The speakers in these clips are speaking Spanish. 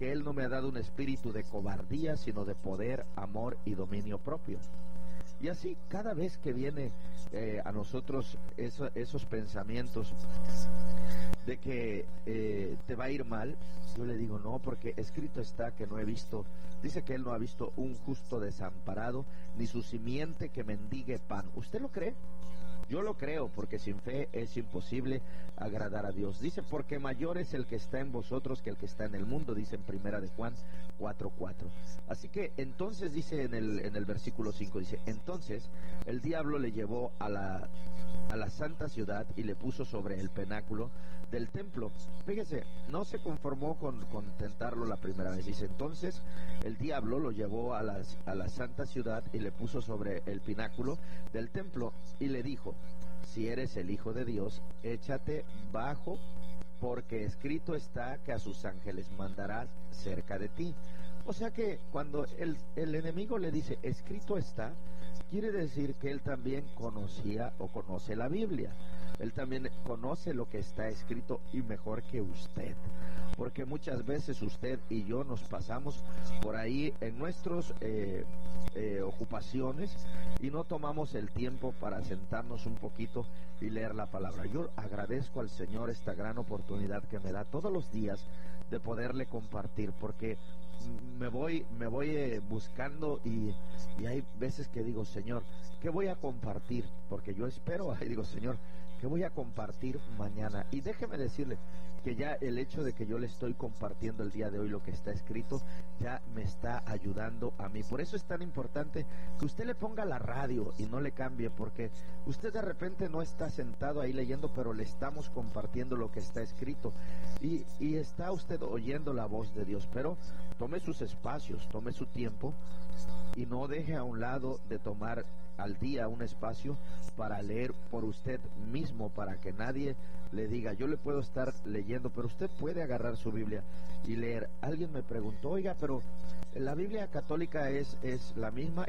que Él no me ha dado un espíritu de cobardía, sino de poder, amor y dominio propio. Y así, cada vez que viene a nosotros esos pensamientos de que te va a ir mal, yo le digo, no, porque escrito está que no he visto, dice que Él no ha visto un justo desamparado, ni su simiente que mendigue pan. ¿Usted lo cree? Yo lo creo, porque sin fe es imposible agradar a Dios. Dice, porque mayor es el que está en vosotros que el que está en el mundo, dice en Primera de Juan 4:4. Así que entonces dice en el versículo 5, dice, entonces el diablo le llevó a la santa ciudad y le puso sobre el pináculo del templo. Fíjese, no se conformó con tentarlo la primera vez. Dice, entonces el diablo lo llevó a la santa ciudad y le puso sobre el pináculo del templo y le dijo, si eres el Hijo de Dios, échate bajo, porque escrito está que a sus ángeles mandarás cerca de ti. O sea que cuando el enemigo le dice, escrito está, quiere decir que él también conocía o conoce la Biblia. Él también conoce lo que está escrito y mejor que usted. Porque muchas veces usted y yo nos pasamos por ahí en nuestras ocupaciones y no tomamos el tiempo para sentarnos un poquito y leer la palabra. Yo agradezco al Señor esta gran oportunidad que me da todos los días de poderle compartir, porque me voy buscando y hay veces que digo, Señor, ¿qué voy a compartir? Porque yo espero, ahí digo, Señor, ¿qué voy a compartir mañana? Y déjeme decirle que ya el hecho de que yo le estoy compartiendo el día de hoy lo que está escrito, ya me está ayudando a mí. Por eso es tan importante que usted le ponga la radio y no le cambie, porque usted de repente no está sentado ahí leyendo, pero le estamos compartiendo lo que está escrito. Y está usted oyendo la voz de Dios, pero tome sus espacios, tome su tiempo y no deje a un lado de tomar al día un espacio para leer por usted mismo, para que nadie le diga, yo le puedo estar leyendo, pero usted puede agarrar su Biblia y leer. Alguien me preguntó, oiga, pero la Biblia católica es la misma,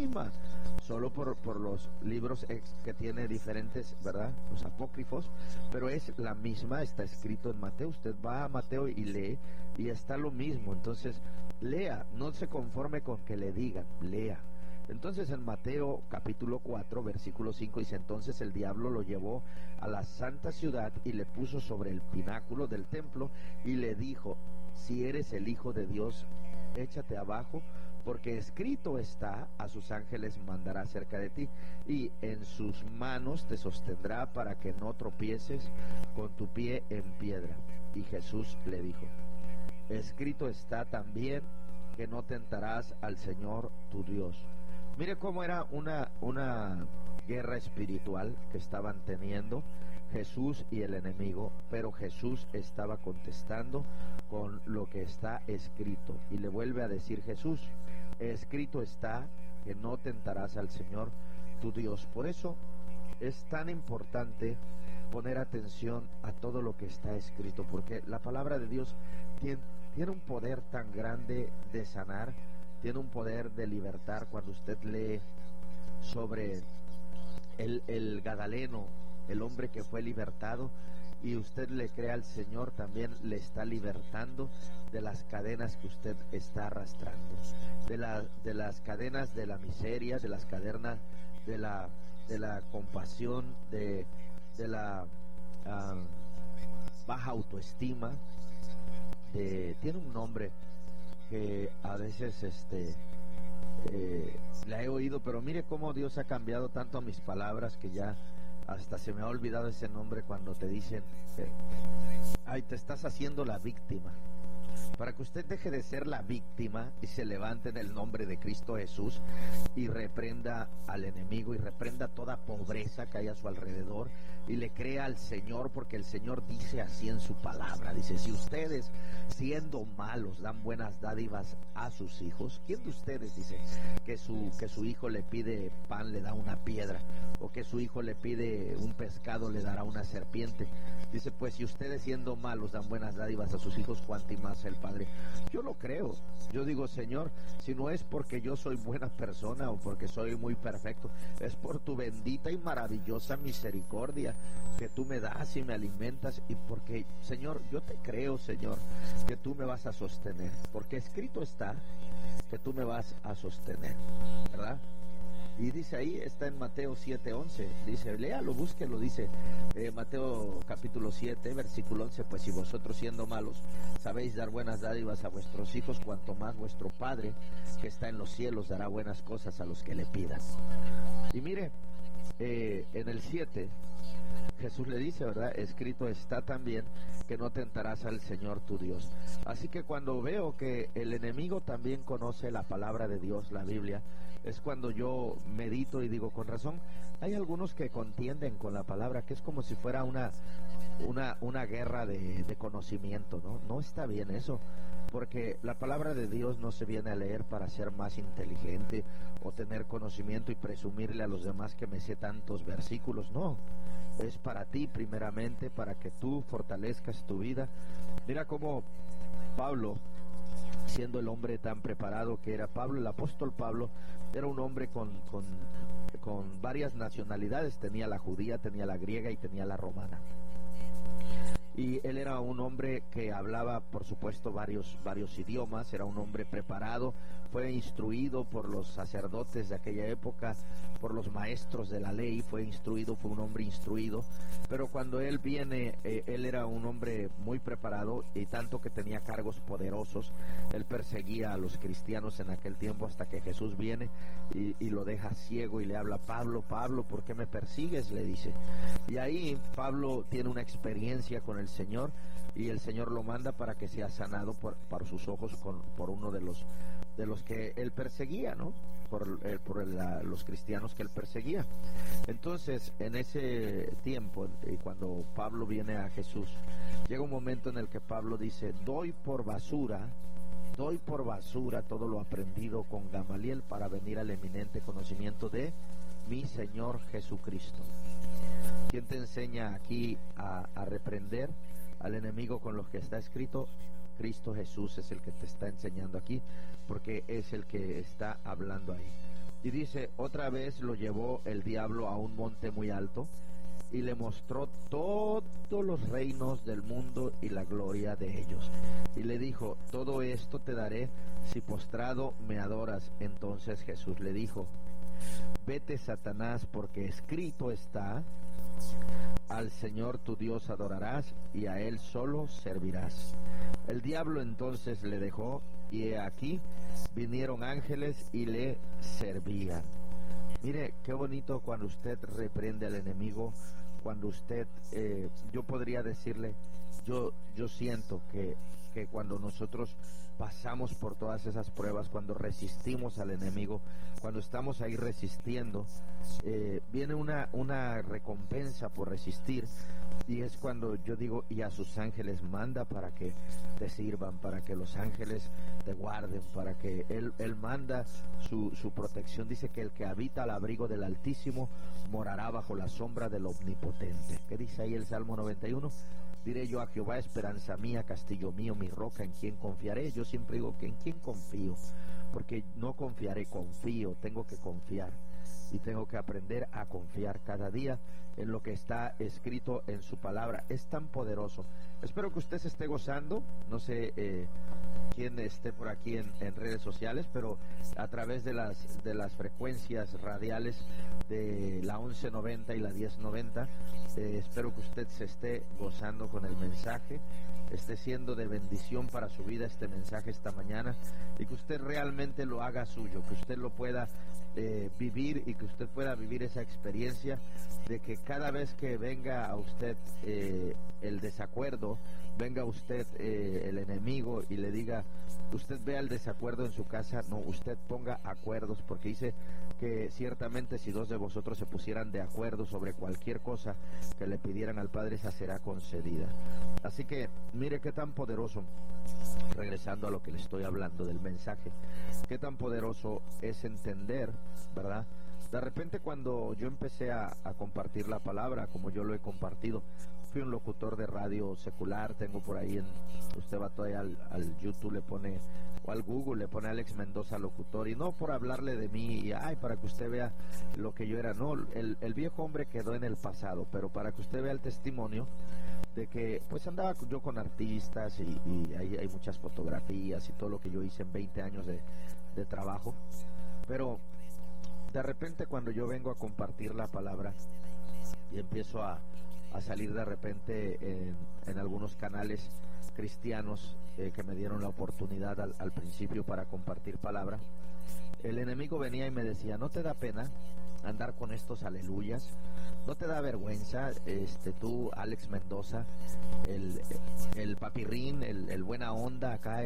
solo por los libros que tiene diferentes, ¿verdad? Los apócrifos, pero es la misma, está escrito en Mateo. Usted va a Mateo y lee y está lo mismo. Entonces, lea, no se conforme con que le digan, lea. Entonces en Mateo capítulo 4 versículo 5 dice, entonces el diablo lo llevó a la santa ciudad y le puso sobre el pináculo del templo y le dijo, si eres el Hijo de Dios, échate abajo, porque escrito está, a sus ángeles mandará cerca de ti, y en sus manos te sostendrá para que no tropieces con tu pie en piedra. Y Jesús le dijo, escrito está también que no tentarás al Señor tu Dios. Mire cómo era una guerra espiritual que estaban teniendo Jesús y el enemigo, pero Jesús estaba contestando con lo que está escrito. Y le vuelve a decir Jesús, escrito está que no tentarás al Señor tu Dios. Por eso es tan importante poner atención a todo lo que está escrito, porque la palabra de Dios tiene un poder tan grande de sanar, tiene un poder de libertar. Cuando usted lee sobre el Gadareno, el hombre que fue libertado, y usted le cree al Señor, también le está libertando de las cadenas que usted está arrastrando, de las cadenas de la miseria, de las cadenas de la compasión, de la baja autoestima. Tiene un nombre que a veces la he oído, pero mire cómo Dios ha cambiado tanto a mis palabras que ya hasta se me ha olvidado ese nombre. Cuando te dicen, ay, te estás haciendo la víctima. Para que usted deje de ser la víctima y se levante en el nombre de Cristo Jesús y reprenda al enemigo y reprenda toda pobreza que hay a su alrededor y le crea al Señor, porque el Señor dice así en su palabra. Dice, si ustedes siendo malos dan buenas dádivas a sus hijos, ¿quién de ustedes dice que su hijo le pide pan, le da una piedra? O que su hijo le pide un pescado, le dará una serpiente. Dice, pues si ustedes siendo malos dan buenas dádivas a sus hijos, cuánto más el Padre. Yo lo creo. Yo digo, Señor, si no es porque yo soy buena persona o porque soy muy perfecto, es por tu bendita y maravillosa misericordia que tú me das y me alimentas, y porque, Señor, yo te creo, Señor, que tú me vas a sostener, porque escrito está que tú me vas a sostener, ¿verdad? Y dice ahí, está en Mateo 7:11, dice, léalo, búsquelo, dice Mateo capítulo 7, versículo 11, pues si vosotros siendo malos sabéis dar buenas dádivas a vuestros hijos, cuanto más vuestro Padre que está en los cielos dará buenas cosas a los que le pidan. Y mire, en el 7, Jesús le dice, ¿verdad? Escrito está también que no tentarás al Señor tu Dios. Así que cuando veo que el enemigo también conoce la palabra de Dios, la Biblia, es cuando yo medito y digo, con razón, hay algunos que contienden con la palabra, que es como si fuera una guerra de conocimiento, ¿no? No está bien eso, porque la palabra de Dios no se viene a leer para ser más inteligente o tener conocimiento y presumirle a los demás que me sé tantos versículos, no. Es para ti primeramente, para que tú fortalezcas tu vida. Mira cómo Pablo, siendo el hombre tan preparado que era Pablo, el apóstol Pablo, era un hombre con varias nacionalidades, tenía la judía, tenía la griega y tenía la romana. Y él era un hombre que hablaba, por supuesto, varios idiomas, era un hombre preparado, fue instruido por los sacerdotes de aquella época, por los maestros de la ley, fue un hombre instruido, pero cuando él viene, él era un hombre muy preparado, y tanto que tenía cargos poderosos. Él perseguía a los cristianos en aquel tiempo hasta que Jesús viene y lo deja ciego y le habla, Pablo, ¿por qué me persigues?, le dice. Y ahí Pablo tiene una experiencia con el Señor, y el Señor lo manda para que sea sanado por sus ojos por uno de los que él perseguía, ¿no? Por los cristianos que él perseguía. Entonces, en ese tiempo, cuando Pablo viene a Jesús, llega un momento en el que Pablo dice, doy por basura todo lo aprendido con Gamaliel para venir al eminente conocimiento de mi Señor Jesucristo. ¿Quién te enseña aquí a reprender al enemigo con lo que está escrito? Cristo Jesús es el que te está enseñando aquí, porque es el que está hablando ahí. Y dice, otra vez lo llevó el diablo a un monte muy alto y le mostró todos los reinos del mundo y la gloria de ellos. Y le dijo, todo esto te daré si postrado me adoras. Entonces Jesús le dijo, vete, Satanás, porque escrito está, al Señor tu Dios adorarás y a Él solo servirás. El diablo entonces le dejó, y he aquí vinieron ángeles y le servían. Mire, qué bonito cuando usted reprende al enemigo, cuando usted, yo podría decirle, yo siento que cuando nosotros pasamos por todas esas pruebas, cuando resistimos al enemigo, cuando estamos ahí resistiendo, viene una recompensa por resistir, y es cuando yo digo, y a sus ángeles manda para que te sirvan, para que los ángeles te guarden, para que él manda su protección. Dice que el que habita al abrigo del Altísimo morará bajo la sombra del Omnipotente. ¿Qué dice ahí el Salmo 91? Diré yo a Jehová, esperanza mía, castillo mío, mi roca, en quien confiaré. Yo siempre digo que en quién confío, porque no confiaré, confío, tengo que confiar, y tengo que aprender a confiar cada día en lo que está escrito en su palabra. Es tan poderoso. Espero que usted se esté gozando. No sé quién esté por aquí en redes sociales, pero a través de las frecuencias radiales de la 1190 y la 1090, espero que usted se esté gozando con el mensaje, esté siendo de bendición para su vida este mensaje esta mañana, y que usted realmente lo haga suyo, que usted lo pueda vivir, y que usted pueda vivir esa experiencia de que cada vez que venga a usted el desacuerdo, venga usted el enemigo y le diga, usted vea el desacuerdo en su casa, no, usted ponga acuerdos, porque dice que ciertamente si dos de vosotros se pusieran de acuerdo sobre cualquier cosa que le pidieran al Padre, esa será concedida. Así que mire qué tan poderoso, regresando a lo que le estoy hablando del mensaje, qué tan poderoso es entender, ¿verdad? De repente cuando yo empecé a compartir la palabra, como yo lo he compartido, fui un locutor de radio secular, tengo por ahí usted va todavía al YouTube, le pone, o al Google, le pone Alex Mendoza locutor, y no por hablarle de mí, y para que usted vea lo que yo era, no, el viejo hombre quedó en el pasado, pero para que usted vea el testimonio de que pues andaba yo con artistas y ahí hay muchas fotografías y todo lo que yo hice en 20 años de trabajo, pero de repente cuando yo vengo a compartir la palabra y empiezo a salir de repente en algunos canales cristianos que me dieron la oportunidad al principio para compartir palabra, el enemigo venía y me decía, ¿no te da pena andar con estos aleluyas? ¿No te da vergüenza, tú, Alex Mendoza, el papirrín, el buena onda acá,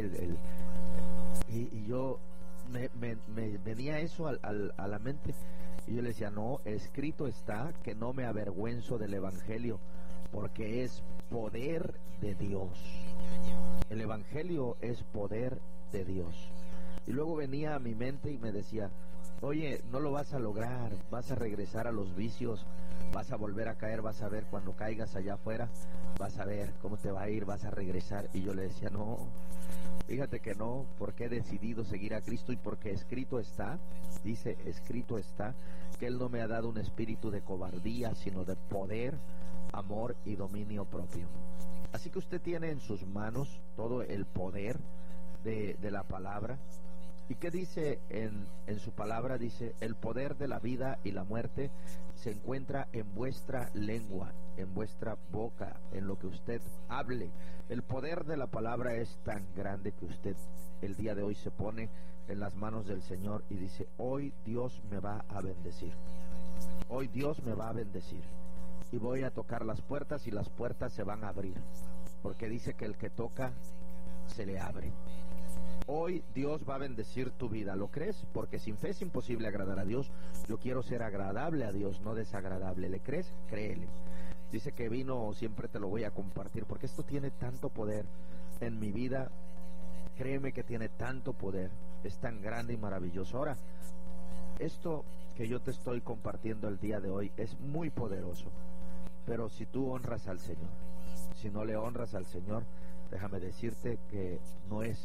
y yo me venía eso a la mente, y yo le decía, no, escrito está que no me avergüenzo del evangelio, porque es poder de Dios. El evangelio es poder de Dios. Y luego venía a mi mente y me decía, oye, no lo vas a lograr, vas a regresar a los vicios, vas a volver a caer, vas a ver cuando caigas allá afuera, vas a ver cómo te va a ir, vas a regresar. Y yo le decía, no, fíjate que no, porque he decidido seguir a Cristo y porque escrito está, dice, escrito está, que Él no me ha dado un espíritu de cobardía, sino de poder, amor y dominio propio. Así que usted tiene en sus manos todo el poder de la palabra. ¿Y qué dice en su palabra? Dice, el poder de la vida y la muerte se encuentra en vuestra lengua, en vuestra boca, en lo que usted hable. El poder de la palabra es tan grande que usted el día de hoy se pone en las manos del Señor y dice, hoy Dios me va a bendecir. Hoy Dios me va a bendecir. Y voy a tocar las puertas y las puertas se van a abrir. Porque dice que el que toca, se le abre. Hoy Dios va a bendecir tu vida, ¿lo crees? Porque sin fe es imposible agradar a Dios. Yo quiero ser agradable a Dios, no desagradable. ¿Le crees? Créele. Dice que vino, siempre te lo voy a compartir, porque esto tiene tanto poder en mi vida. Créeme que tiene tanto poder, es tan grande y maravilloso. Ahora, esto que yo te estoy compartiendo el día de hoy es muy poderoso, pero si tú honras al Señor, si no le honras al Señor, déjame decirte que no es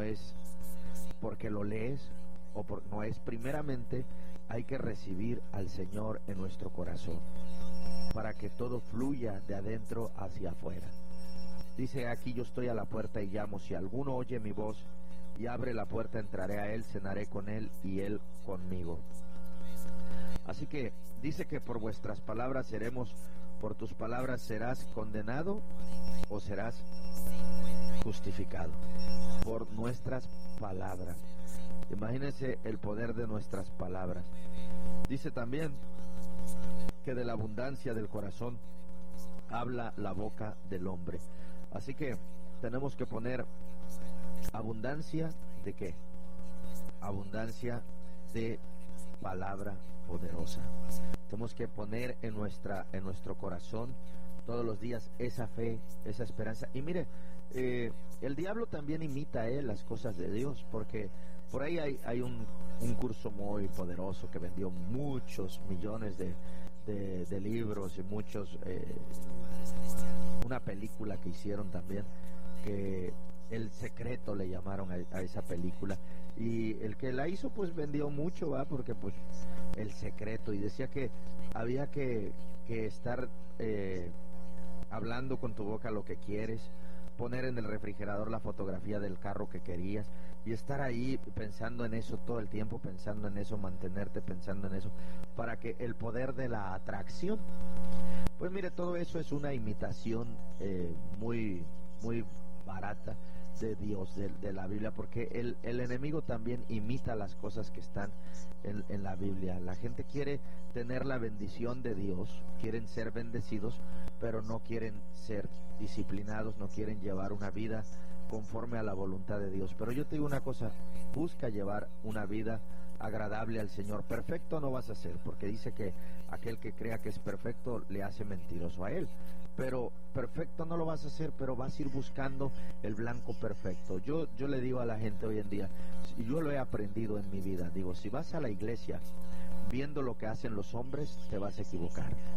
porque lo lees no es. Primeramente hay que recibir al Señor en nuestro corazón para que todo fluya de adentro hacia afuera. Dice aquí, yo estoy a la puerta y llamo, si alguno oye mi voz y abre la puerta, entraré a él, cenaré con él y él conmigo. Así que dice que por vuestras palabras por tus palabras serás condenado o serás justificado. Por nuestras palabras. Imagínense el poder de nuestras palabras. Dice también que de la abundancia del corazón habla la boca del hombre. Así que tenemos que poner abundancia de ¿qué? Abundancia de palabra poderosa. Tenemos que poner en nuestro corazón todos los días esa fe, esa esperanza. Y mire, el diablo también imita las cosas de Dios, porque por ahí hay un curso muy poderoso que vendió muchos millones de libros y muchos, una película que hicieron también, que El Secreto le llamaron a esa película, y el que la hizo pues vendió mucho, porque pues El Secreto, y decía que había que estar hablando con tu boca lo que quieres, poner en el refrigerador la fotografía del carro que querías y estar ahí pensando en eso todo el tiempo, pensando en eso, mantenerte pensando en eso, para que el poder de la atracción, pues mire, todo eso es una imitación muy barata de Dios, de la Biblia, porque el enemigo también imita las cosas que están en la Biblia. La gente quiere tener la bendición de Dios, quieren ser bendecidos, pero no quieren ser disciplinados, no quieren llevar una vida conforme a la voluntad de Dios. Pero yo te digo una cosa, busca llevar una vida agradable al Señor. Perfecto no vas a ser, porque dice que aquel que crea que es perfecto le hace mentiroso a él. Pero perfecto no lo vas a hacer, pero vas a ir buscando el blanco perfecto. Yo le digo a la gente hoy en día, y yo lo he aprendido en mi vida, digo, si vas a la iglesia viendo lo que hacen los hombres, te vas a equivocar.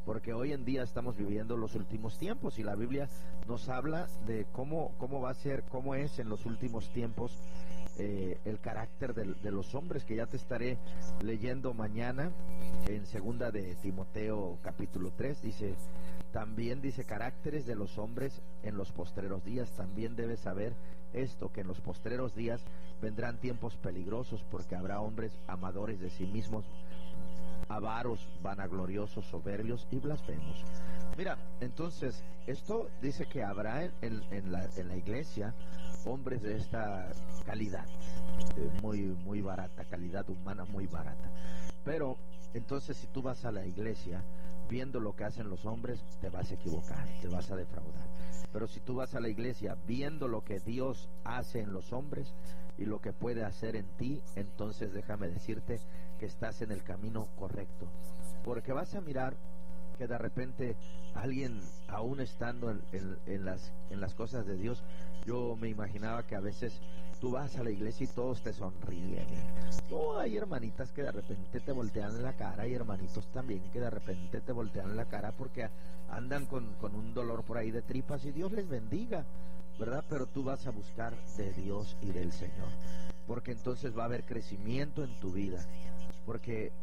porque hoy en día estamos viviendo los últimos tiempos y la Biblia nos habla de cómo va a ser, cómo es en los últimos tiempos el carácter de los hombres, que ya te estaré leyendo mañana en segunda de Timoteo capítulo 3. También dice caracteres de los hombres en los postreros días. También debes saber esto, que en los postreros días vendrán tiempos peligrosos, porque habrá hombres amadores de sí mismos, avaros, vanagloriosos, soberbios y blasfemos. Mira, entonces, esto dice que habrá en la iglesia hombres de esta calidad, muy barata, calidad humana muy barata. Pero, entonces, si tú vas a la iglesia viendo lo que hacen los hombres, te vas a equivocar, te vas a defraudar. Pero si tú vas a la iglesia viendo lo que Dios hace en los hombres y lo que puede hacer en ti, entonces déjame decirte que estás en el camino correcto. Porque vas a mirar que de repente alguien, aún estando en las cosas de Dios, yo me imaginaba que a veces tú vas a la iglesia y todos te sonríen. No, hay hermanitas que de repente te voltean la cara, y hermanitos también que de repente te voltean la cara porque andan con un dolor por ahí de tripas, y Dios les bendiga, ¿verdad? Pero tú vas a buscar de Dios y del Señor, porque entonces va a haber crecimiento en tu vida. Porque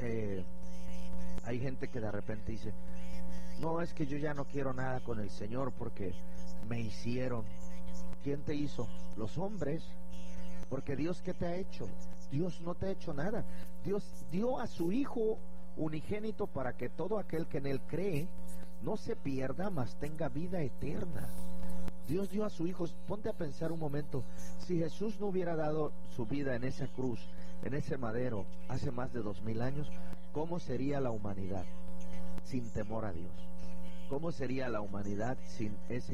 hay gente que de repente dice, no, es que yo ya no quiero nada con el Señor porque me hicieron. ¿Quién te hizo? Los hombres. Porque Dios, ¿qué te ha hecho? Dios no te ha hecho nada. Dios dio a su Hijo unigénito para que todo aquel que en Él cree no se pierda, mas tenga vida eterna. Dios dio a su Hijo. Ponte a pensar un momento, si Jesús no hubiera dado su vida en esa cruz, en ese madero, hace más de 2000 años, ¿cómo sería la humanidad sin temor a Dios? ¿Cómo sería la humanidad sin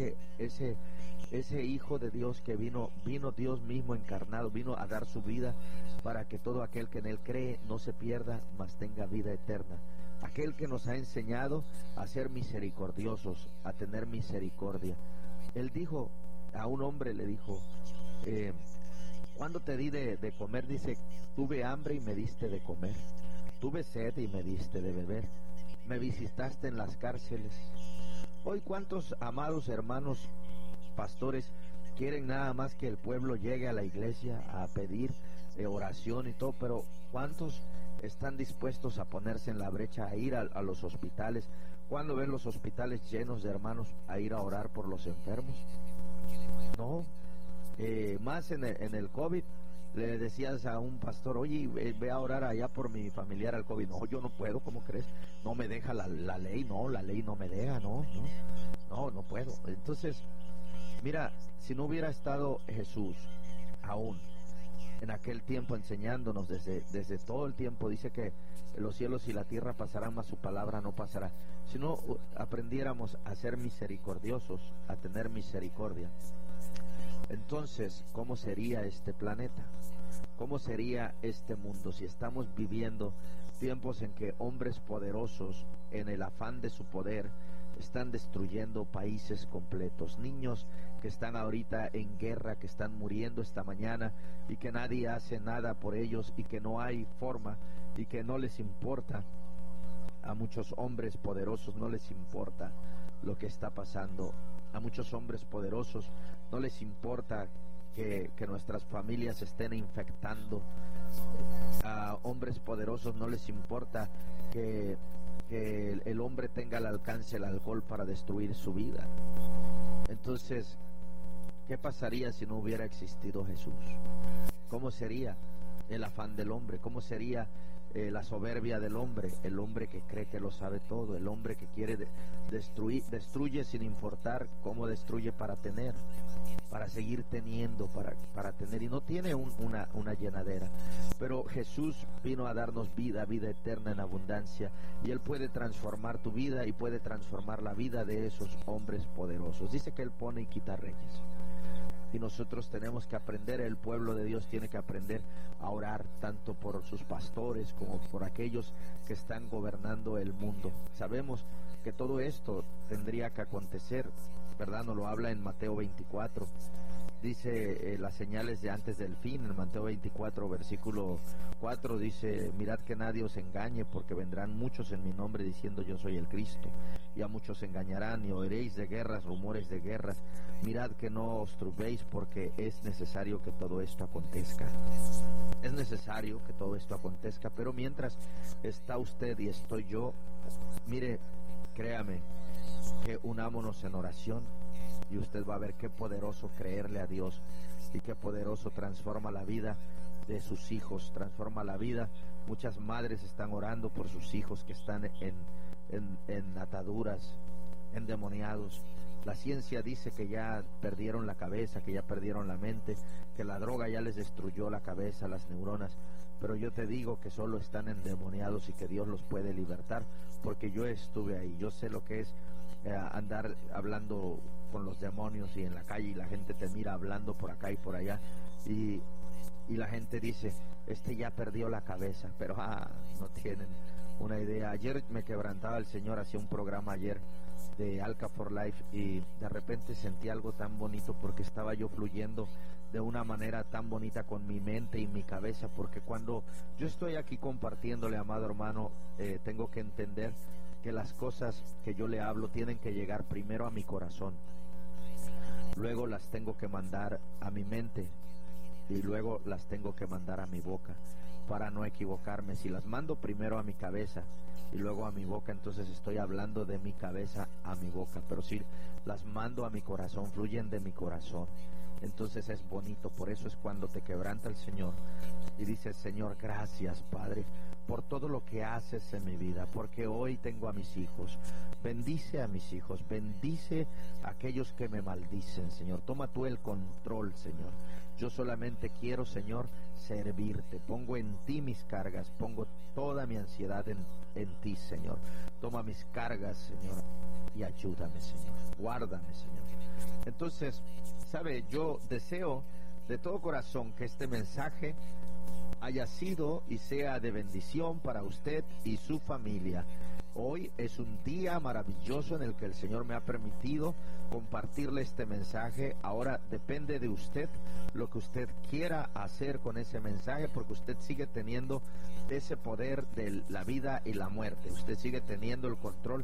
ese Hijo de Dios que vino Dios mismo encarnado, vino a dar su vida para que todo aquel que en Él cree no se pierda, mas tenga vida eterna? Aquel que nos ha enseñado a ser misericordiosos, a tener misericordia. Él dijo, a un hombre le dijo, ¿cuándo te di de comer? Dice, tuve hambre y me diste de comer, tuve sed y me diste de beber, me visitaste en las cárceles. Hoy, ¿cuántos amados hermanos pastores quieren nada más que el pueblo llegue a la iglesia a pedir oración y todo? Pero ¿cuántos están dispuestos a ponerse en la brecha, a ir a los hospitales? ¿Cuándo ven los hospitales llenos de hermanos a ir a orar por los enfermos? No. Más en el COVID, le decías a un pastor, oye, ve a orar allá por mi familiar al COVID. No, yo no puedo, ¿cómo crees? No me deja la ley, no, la ley no me deja, no puedo. Entonces, mira, si no hubiera estado Jesús aún en aquel tiempo enseñándonos desde todo el tiempo, dice que los cielos y la tierra pasarán, mas su palabra no pasará. Si no aprendiéramos a ser misericordiosos, a tener misericordia, entonces, ¿cómo sería este planeta? ¿Cómo sería este mundo si estamos viviendo tiempos en que hombres poderosos, en el afán de su poder, están destruyendo países completos? Niños que están ahorita en guerra, que están muriendo esta mañana y que nadie hace nada por ellos y que no hay forma y que no les importa. A muchos hombres poderosos no les importa lo que está pasando. A muchos hombres poderosos no les importa que nuestras familias se estén infectando. A hombres poderosos no les importa que el hombre tenga al alcance el alcohol para destruir su vida. Entonces, ¿qué pasaría si no hubiera existido Jesús? ¿Cómo sería el afán del hombre? ¿Cómo sería la soberbia del hombre? El hombre que cree que lo sabe todo, el hombre que quiere destruye sin importar cómo destruye para tener, para seguir teniendo, para tener, y no tiene una llenadera. Pero Jesús vino a darnos vida eterna en abundancia, y Él puede transformar tu vida y puede transformar la vida de esos hombres poderosos. Dice que Él pone y quita reyes, y nosotros tenemos que aprender, el pueblo de Dios tiene que aprender a orar tanto por sus pastores como por aquellos que están gobernando el mundo. Sabemos que todo esto tendría que acontecer, ¿verdad? Nos lo habla en Mateo 24, dice las señales de antes del fin. En Mateo 24 versículo 4 dice: mirad que nadie os engañe, porque vendrán muchos en mi nombre diciendo yo soy el Cristo, y a muchos engañarán, y oiréis de guerras, rumores de guerras. Mirad que no os turbéis, porque es necesario que todo esto acontezca. Es necesario que todo esto acontezca, pero mientras está usted y estoy yo, mire, créame, que unámonos en oración, y usted va a ver qué poderoso creerle a Dios, y qué poderoso transforma la vida de sus hijos, transforma la vida. Muchas madres están orando por sus hijos que están en ataduras, endemoniados. La ciencia dice que ya perdieron la cabeza, que ya perdieron la mente, que la droga ya les destruyó la cabeza, las neuronas, pero yo te digo que solo están endemoniados y que Dios los puede libertar, porque yo estuve ahí, yo sé lo que es andar hablando con los demonios y en la calle, y la gente te mira hablando por acá y por allá, y la gente dice: este ya perdió la cabeza, pero no tienen una idea. Ayer me quebrantaba el Señor, hacía un programa ayer de Alca for Life, y de repente sentí algo tan bonito, porque estaba yo fluyendo de una manera tan bonita con mi mente y mi cabeza, porque cuando yo estoy aquí compartiéndole, amado hermano, tengo que entender que las cosas que yo le hablo tienen que llegar primero a mi corazón, luego las tengo que mandar a mi mente, y luego las tengo que mandar a mi boca, para no equivocarme. Si las mando primero a mi cabeza y luego a mi boca, entonces estoy hablando de mi cabeza a mi boca, pero si las mando a mi corazón, fluyen de mi corazón, entonces es bonito. Por eso es cuando te quebranta el Señor y dices: Señor, gracias, Padre, por todo lo que haces en mi vida, porque hoy tengo a mis hijos. Bendice a mis hijos, bendice a aquellos que me maldicen, Señor. Toma tú el control, Señor. Yo solamente quiero, Señor, servirte. Pongo en ti mis cargas, pongo toda mi ansiedad en ti, Señor. Toma mis cargas, Señor, y ayúdame, Señor. Guárdame, Señor. Entonces, ¿sabe? Yo deseo de todo corazón que este mensaje haya sido y sea de bendición para usted y su familia. Hoy es un día maravilloso en el que el Señor me ha permitido compartirle este mensaje. Ahora depende de usted lo que usted quiera hacer con ese mensaje, porque usted sigue teniendo ese poder de la vida y la muerte. Usted sigue teniendo el control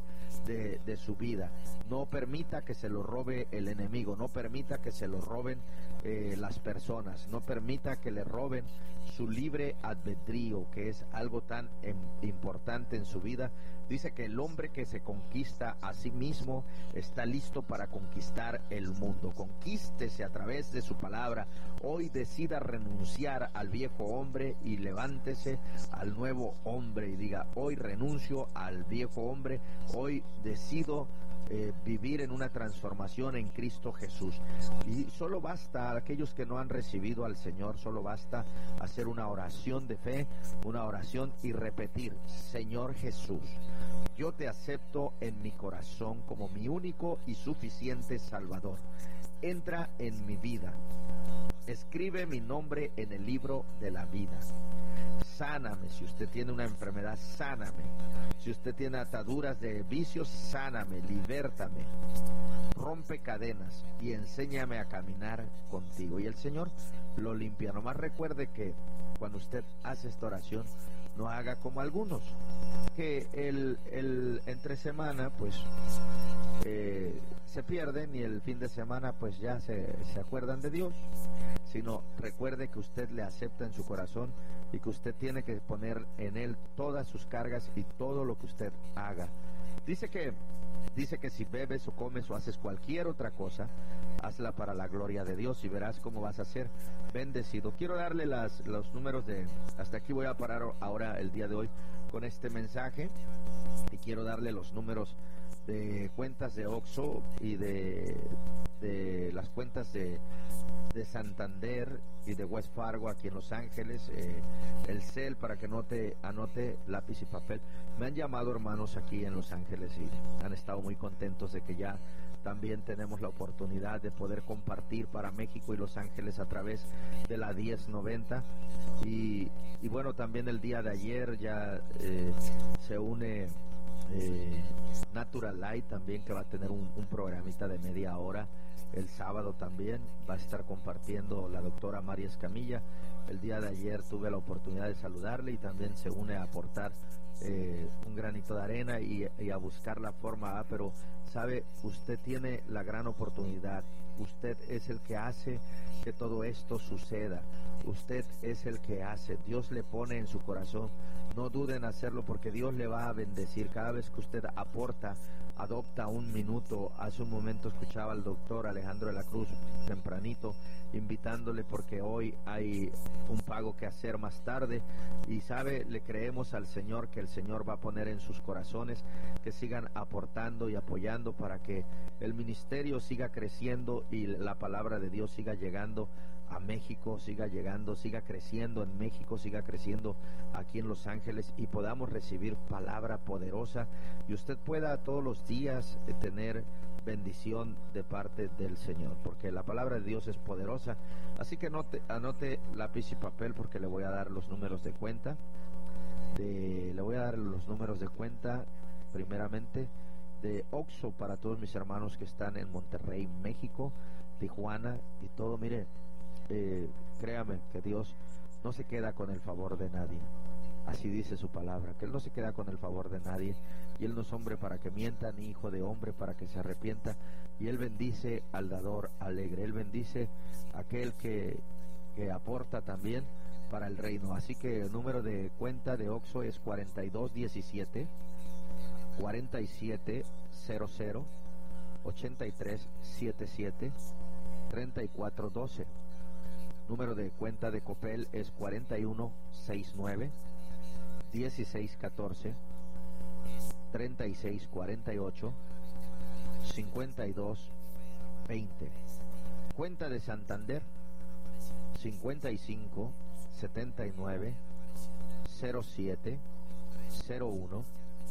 de su vida. No permita que se lo robe el enemigo, no permita que se lo roben las personas, no permita que le roben su libre albedrío, que es algo tan importante en su vida. Dice que el hombre que se conquista a sí mismo está listo para conquistar el mundo. Conquístese a través de su palabra. Hoy decida renunciar al viejo hombre y levántese al nuevo hombre y diga: hoy renuncio al viejo hombre, hoy decido vivir en una transformación en Cristo Jesús. Y solo basta, a aquellos que no han recibido al Señor, solo basta hacer una oración de fe, una oración, y repetir: Señor Jesús, yo te acepto en mi corazón como mi único y suficiente Salvador. Entra en mi vida, escribe mi nombre en el libro de la vida. Sáname, si usted tiene una enfermedad, sáname. Si usted tiene ataduras de vicios, sáname, libértame. Rompe cadenas y enséñame a caminar contigo. Y el Señor lo limpia. Nomás recuerde que cuando usted hace esta oración, no haga como algunos, que el entre semana pues se pierden, y el fin de semana pues ya se acuerdan de Dios. Sino recuerde que usted le acepta en su corazón y que usted tiene que poner en Él todas sus cargas y todo lo que usted haga. Dice que si bebes o comes o haces cualquier otra cosa, hazla para la gloria de Dios, y verás cómo vas a ser bendecido. Quiero darle los números de... Hasta aquí voy a parar ahora el día de hoy con este mensaje, y quiero darle los números de cuentas de Oxxo y de las cuentas de Santander y de West Fargo aquí en Los Ángeles, el CEL, para que anote lápiz y papel. Me han llamado hermanos aquí en Los Ángeles y han estado muy contentos de que ya también tenemos la oportunidad de poder compartir para México y Los Ángeles a través de la 1090. Y bueno, también el día de ayer ya se une Natural Light también, que va a tener un programita de media hora El sábado también va a estar compartiendo la doctora María Escamilla. El día de ayer tuve la oportunidad de saludarle y también se une a aportar un granito de arena y a buscar la forma. Pero sabe, usted tiene la gran oportunidad. Usted es el que hace que todo esto suceda. Usted es el que hace. Dios le pone en su corazón. No duden en hacerlo porque Dios le va a bendecir. Cada vez que usted aporta, adopta un minuto. Hace un momento escuchaba al doctor Alejandro de la Cruz tempranito invitándole porque hoy hay un pago que hacer más tarde. Y sabe, le creemos al Señor que el Señor va a poner en sus corazones que sigan aportando y apoyando para que el ministerio siga creciendo y la palabra de Dios siga llegando a México, siga llegando, siga creciendo en México, siga creciendo aquí en Los Ángeles y podamos recibir palabra poderosa y usted pueda todos los días tener bendición de parte del Señor, porque la palabra de Dios es poderosa. Así que anote lápiz y papel porque le voy a dar los números de cuenta. Le voy a dar los números de cuenta primeramente de Oxxo para todos mis hermanos que están en Monterrey, México, Tijuana y todo. Mire, créame que Dios no se queda con el favor de nadie. Así dice su palabra, que Él no se queda con el favor de nadie, y Él no es hombre para que mienta, ni hijo de hombre para que se arrepienta, y Él bendice al dador alegre, Él bendice a aquel que aporta también para el reino. Así que el número de cuenta de Oxxo es 4217 4700 8377 3412. Número de cuenta de Copel es 4169 1614 3648 5220. Cuenta de Santander 55 79 07 01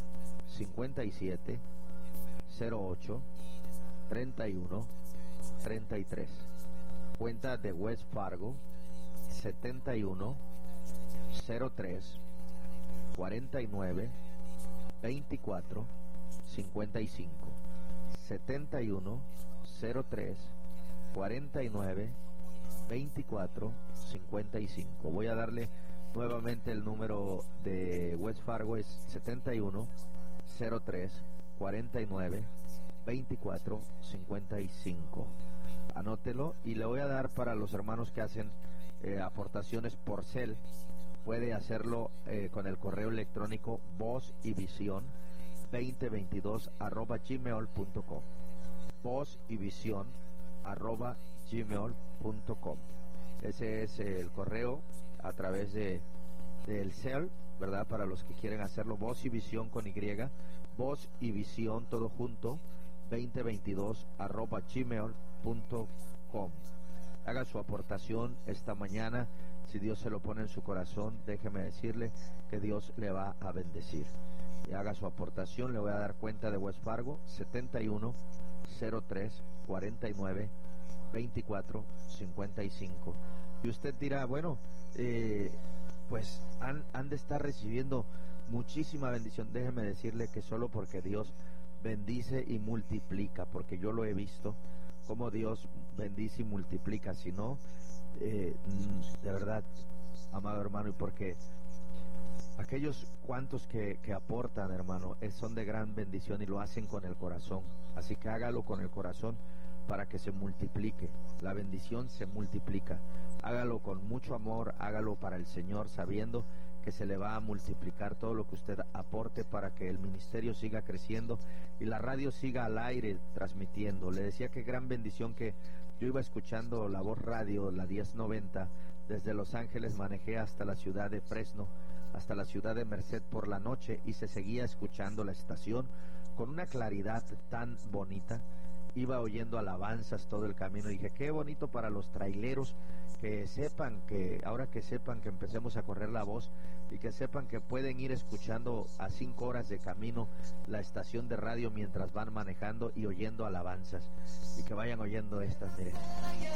57 08 31 33. Cuenta de Wells Fargo 71 03 49 24 55. 71 03 49 24 55. Voy a darle nuevamente el número de Wells Fargo, es 71 03 49 24 55. Anótelo y le voy a dar para los hermanos que hacen aportaciones por cel. Puede hacerlo con el correo electrónico vozyvision2022@gmail.com. vozyvision@gmail.com. Ese es el correo a través del cel, ¿verdad? Para los que quieren hacerlo, Voz y Visión con Y, Voz y Visión todo junto, 2022@gmail.com. Haga su aportación esta mañana. Si Dios se lo pone en su corazón, déjeme decirle que Dios le va a bendecir. Y haga su aportación. Le voy a dar cuenta de Wells Fargo 71 03 49 24 55. Y usted dirá, bueno, pues han de estar recibiendo muchísima bendición. Déjeme decirle que solo porque Dios bendice y multiplica, porque yo lo he visto cómo Dios bendice y multiplica. Si no, de verdad, amado hermano, y porque aquellos cuantos que aportan, hermano, son de gran bendición y lo hacen con el corazón. Así que hágalo con el corazón para que se multiplique. La bendición se multiplica. Hágalo con mucho amor, hágalo para el Señor, sabiendo que se le va a multiplicar todo lo que usted aporte para que el ministerio siga creciendo y la radio siga al aire transmitiendo. Le decía que gran bendición que yo iba escuchando la Voz Radio, la 1090, desde Los Ángeles manejé hasta la ciudad de Fresno, hasta la ciudad de Merced por la noche, y se seguía escuchando la estación con una claridad tan bonita. Iba oyendo alabanzas todo el camino. Dije, qué bonito para los traileros, que sepan que, ahora que sepan que empecemos a correr la voz, y que sepan que pueden ir escuchando a 5 horas de camino la estación de radio mientras van manejando y oyendo alabanzas, y que vayan oyendo estas, miren.